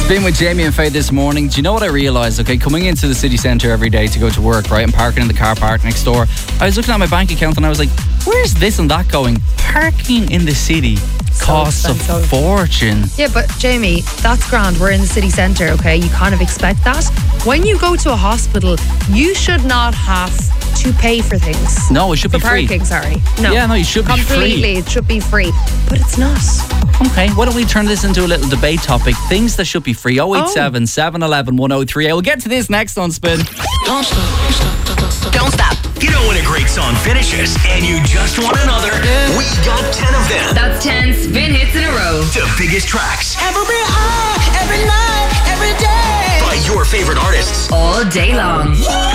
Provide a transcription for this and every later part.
Been with Jamie and Faye this morning. Do you know what I realised? Okay, coming into the city centre every day to go to work, right, and parking in the car park next door, I was looking at my bank account and I was like, where's this and that going? Parking in the city costs a fortune. Yeah, but Jamie, that's grand. We're in the city centre, okay? You kind of expect that. When you go to a hospital, you should not have to pay for things. No, it should be free. Parking, sorry. No. Yeah, no, you should be free. Completely, it should be free. But it's not. Okay, why don't we turn this into a little debate topic? Things that should be free. 087 711 1038. We'll get to this next on Spin. Don't stop. Don't stop. You know when a great song finishes and you just want another? We got 10 of them. That's 10 Spin hits in a row. The biggest tracks. Every hour, every night, every day. By your favorite artists. All day long.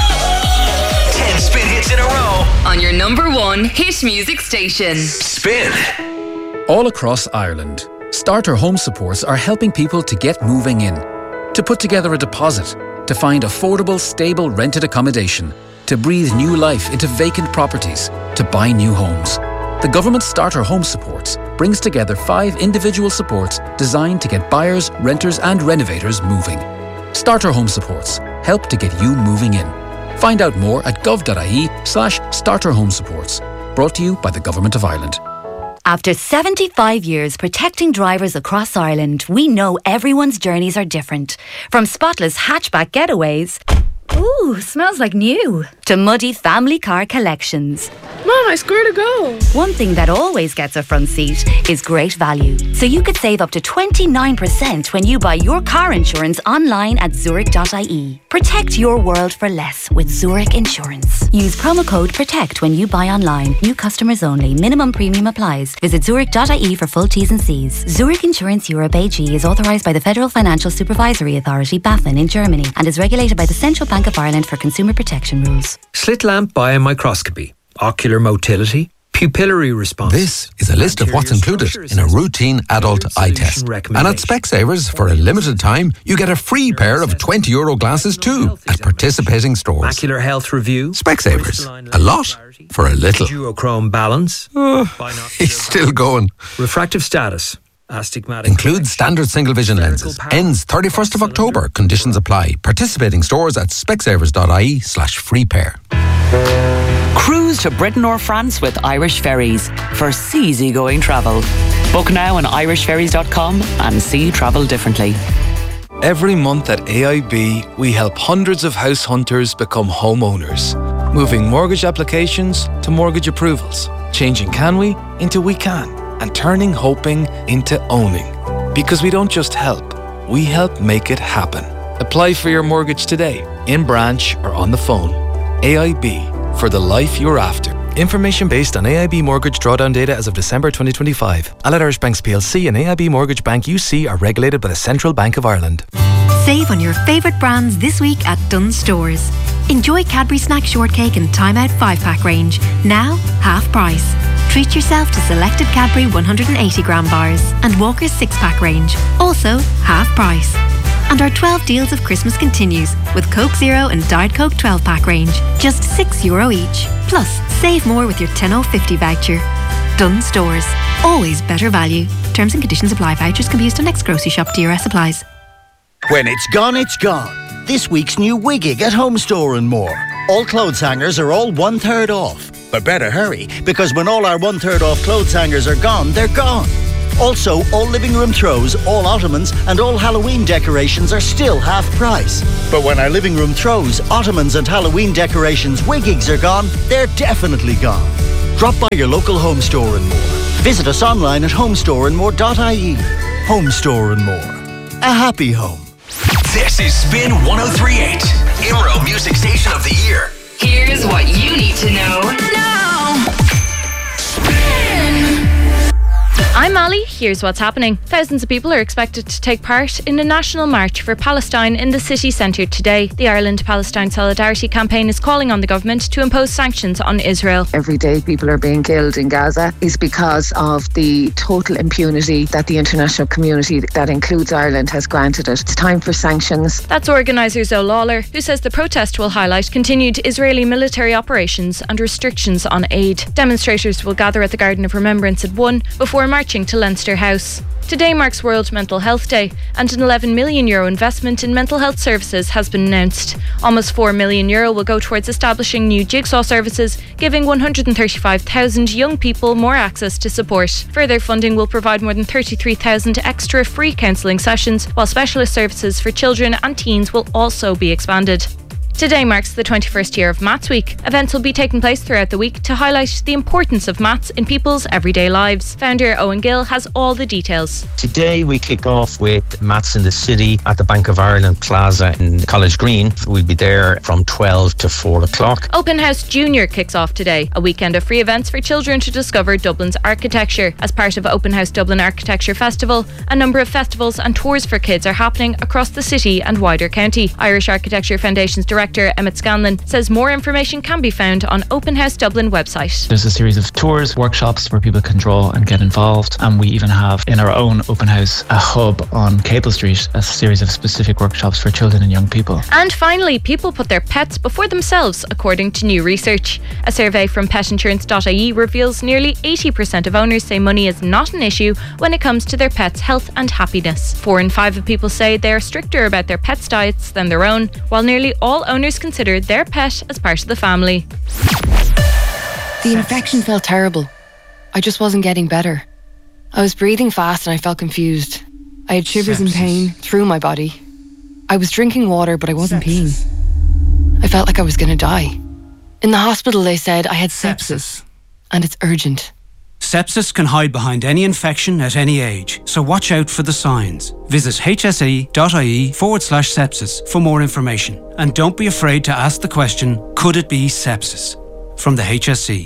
10 Spin hits in a row. On your number one hit music station. Spin. All across Ireland, Starter Home Supports are helping people to get moving in, to put together a deposit, to find affordable, stable rented accommodation, to breathe new life into vacant properties, to buy new homes. The government Starter Home Supports brings together 5 individual supports designed to get buyers, renters and renovators moving. Starter Home Supports help to get you moving in. Find out more at gov.ie/Starter Home Supports. Brought to you by the Government of Ireland. After 75 years protecting drivers across Ireland, we know everyone's journeys are different. From spotless hatchback getaways, ooh, smells like new, to muddy family car collections. Mom, I scored a goal. One thing that always gets a front seat is great value. So you could save up to 29% when you buy your car insurance online at Zurich.ie. Protect your world for less with Zurich Insurance. Use promo code PROTECT when you buy online. New customers only. Minimum premium applies. Visit Zurich.ie for full T's and C's. Zurich Insurance Europe AG is authorised by the Federal Financial Supervisory Authority, BaFin, in Germany, and is regulated by the Central Bank of Ireland for consumer protection rules. Slit lamp biomicroscopy, ocular motility, pupillary response. This is a list of what's included in a routine adult eye test. And at Specsavers, for a limited time, you get a free pair of €20 glasses too at participating stores. Macular health review. Specsavers. A lot for a little. Duochrome balance. He's still going. Refractive status. Astigmatic. Includes standard single vision lenses. Ends 31st of October. Conditions apply. Participating stores at specsavers.ie/free pair. Cruise to Britain or France with Irish Ferries for easygoing travel. Book now on irishferries.com and see travel differently. Every month at AIB, we help hundreds of house hunters become homeowners, moving mortgage applications to mortgage approvals, changing can we into we can, and turning hoping into owning. Because we don't just help, we help make it happen. Apply for your mortgage today, in branch or on the phone. AIB, for the life you're after. Information based on AIB mortgage drawdown data as of December 2025. Allied Irish Banks PLC and AIB Mortgage Bank UC are regulated by the Central Bank of Ireland. Save on your favourite brands this week at Dunnes Stores. Enjoy Cadbury Snack Shortcake and Time Out 5-pack range, now half price. Treat yourself to selected Cadbury 180-gram bars and Walker's 6-pack range, also half price. And our 12 deals of Christmas continues with Coke Zero and Diet Coke 12-pack range, just €6 each. Plus, save more with your 10.50 voucher. Dunnes Stores, always better value. Terms and conditions apply. Vouchers can be used on next grocery shop. DRS applies. When it's gone, it's gone. This week's new Wiggig at Home Store and More. All clothes hangers are all 1/3 off. But better hurry, because when all our 1/3 off clothes hangers are gone, they're gone. Also, all living room throws, all ottomans and all Halloween decorations are still half price. But when our living room throws, ottomans and Halloween decorations Wiggigs are gone, they're definitely gone. Drop by your local Home Store and More. Visit us online at homestoreandmore.ie. Home Store and More. A happy home. This is Spin 1038, IMRO Music Station of the Year. Here's what you need to know now. Spin. I'm Molly. Here's what's happening. Thousands of people are expected to take part in a national march for Palestine in the city centre today. The Ireland-Palestine Solidarity Campaign is calling on the government to impose sanctions on Israel. Every day people are being killed in Gaza is because of the total impunity that the international community, that includes Ireland, has granted it. It's time for sanctions. That's organiser Zoe Lawler, who says the protest will highlight continued Israeli military operations and restrictions on aid. Demonstrators will gather at the Garden of Remembrance at 1 before marching marching to Leinster House. Today marks World Mental Health Day, and an €11 million investment in mental health services has been announced. Almost €4 million will go towards establishing new jigsaw services, giving 135,000 young people more access to support. Further funding will provide more than 33,000 extra free counselling sessions, while specialist services for children and teens will also be expanded. Today marks the 21st year of Maths Week. Events will be taking place throughout the week to highlight the importance of maths in people's everyday lives. Founder Owen Gill has all the details. Today we kick off with Maths in the City at the Bank of Ireland Plaza in College Green. We'll be there from 12 to 4 o'clock. Open House Junior kicks off today, a weekend of free events for children to discover Dublin's architecture. As part of Open House Dublin Architecture Festival, a number of festivals and tours for kids are happening across the city and wider county. Irish Architecture Foundation's Director Emmett Scanlon says more information can be found on Open House Dublin website. There's a series of tours, workshops where people can draw and get involved, and we even have in our own open house a hub on Cable Street, a series of specific workshops for children and young people. And finally, people put their pets before themselves, according to new research. A survey from petinsurance.ie reveals nearly 80% of owners say money is not an issue when it comes to their pets' health and happiness. 4 in 5 of people say they are stricter about their pets' diets than their own, while nearly all owners consider their pet as part of the family. The infection felt terrible. I just wasn't getting better. I was breathing fast and I felt confused. I had shivers and pain through my body. I was drinking water, but I wasn't peeing. I felt like I was going to die. In the hospital, they said I had sepsis, and it's urgent. Sepsis can hide behind any infection at any age, so watch out for the signs. Visit hse.ie/sepsis for more information. And don't be afraid to ask the question, could it be sepsis? From the HSE.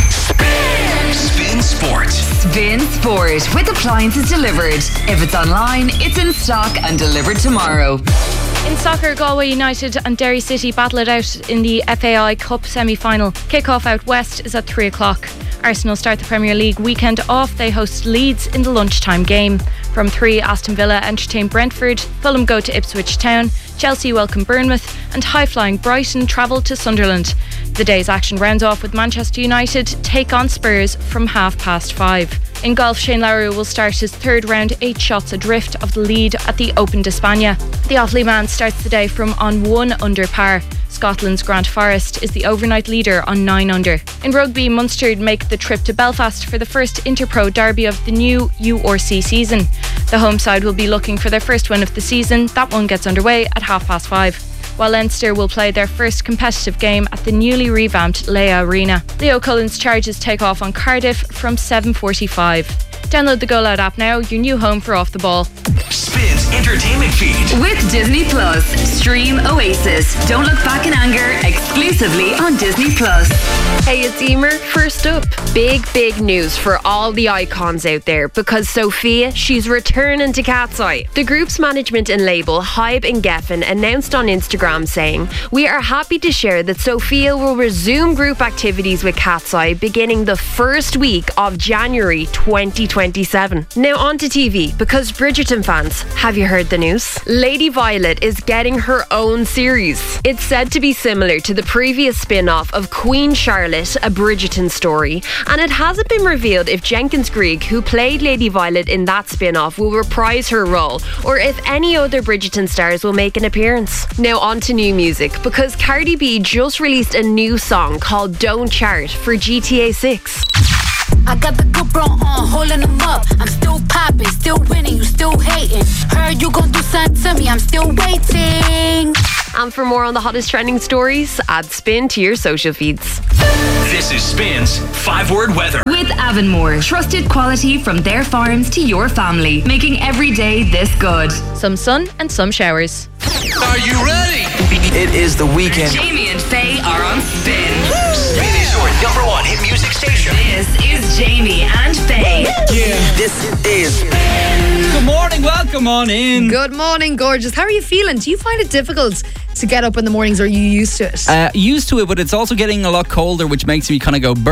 Spin Sport. Spin Sport with appliances delivered. If it's online, it's in stock and delivered tomorrow. In soccer, Galway United and Derry City battle it out in the FAI Cup semi-final. Kick-off out west is at 3 o'clock. Arsenal start the Premier League weekend off. They host Leeds in the lunchtime game. From 3, Aston Villa entertain Brentford. Fulham go to Ipswich Town. Chelsea welcome Bournemouth. And high-flying Brighton travel to Sunderland. The day's action rounds off with Manchester United take on Spurs from 5:30. In golf, Shane Lowry will start his third round 8 shots adrift of the lead at the Open d'Espagne. The Offaly man starts the day from on 1 under par. Scotland's Grant Forrest is the overnight leader on 9 under. In rugby, Munster make the trip to Belfast for the first Interpro derby of the new URC season. The home side will be looking for their first win of the season. That one gets underway at 5:30. While Leinster will play their first competitive game at the newly revamped Leia Arena. Leo Cullen's Chargers take off on Cardiff from 7:45. Download the Go Loud app now, your new home for Off the Ball. Spins entertainment feed. With Disney Plus, stream Oasis. Don't look back in anger, exclusively on Disney Plus. Hey, it's Emer. First up, big news for all the icons out there, because Sophia, she's returning to Cat's Eye. The group's management and label, Hybe and Geffen, announced on Instagram saying, "We are happy to share that Sophia will resume group activities with Cat's Eye beginning the first week of January 2027. Now on to TV, because Bridgerton fans, have you heard the news? Lady Violet is getting her own series. It's said to be similar to the previous spin-off of Queen Charlotte, A Bridgerton Story, and it hasn't been revealed if Jenkins Greig, who played Lady Violet in that spin-off, will reprise her role, or if any other Bridgerton stars will make an appearance. Now on to new music, because Cardi B just released a new song called Don't Chart for GTA 6. I got the good bro on, holding them up. I'm still popping, still winning, you still hating. Heard you gon' do something to me, I'm still waiting. And for more on the hottest trending stories, add Spin to your social feeds. This is Spin's 5-word weather. With Avonmore, trusted quality from their farms to your family, making every day this good. Some sun and some showers. Are you ready? It is the weekend. Jamie and Faye are on Spin. Spin is your #1 hit music station. This is Jamie and Faye. Yeah, this is Spin. Good morning, welcome on in. Good morning, gorgeous. How are you feeling? Do you find it difficult to get up in the mornings, or are you used to it? Used to it, but it's also getting a lot colder, which makes me kind of go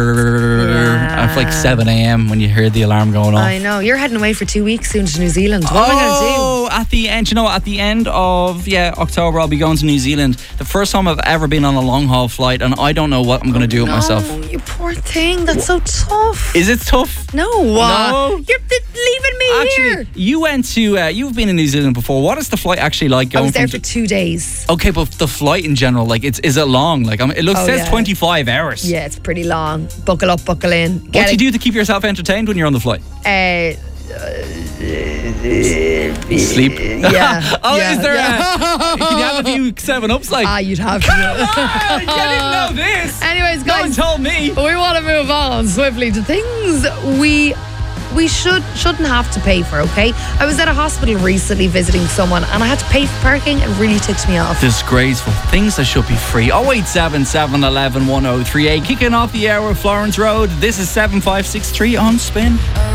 brrrr at like 7 a.m. when you hear the alarm going off. I know. You're heading away for 2 weeks soon to New Zealand. What am I going to do? at the end, at the end of October, I'll be going to New Zealand. The first time I've ever been on a long haul flight, and I don't know what I'm going to do with myself. You poor thing. That's so tough. Is it tough? No. You're leaving me here. You've been in New Zealand before. What is the flight actually like? Going I was there for 2 days. Okay, but the flight in general, like, is it long? Like, it says 25 hours. Yeah, it's pretty long. Buckle up, buckle in. What do you do to keep yourself entertained when you're on the flight? Sleep. Yeah. Is there? Can you have a few 7-Ups? Like, you'd have to. Come on, you didn't know this. Anyways, guys, no one told me. We want to move on swiftly to things we shouldn't have to pay for, okay? I was at a hospital recently visiting someone and I had to pay for parking. It really ticks me off. Disgraceful. Things that should be free. 087 711 1038. Kicking off the hour of Florence Road. This is 7563 on Spin.